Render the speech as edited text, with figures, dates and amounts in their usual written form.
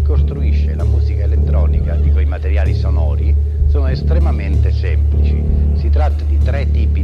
costruisce la musica elettronica, dico i materiali sonori, sono estremamente semplici. Si tratta di tre tipi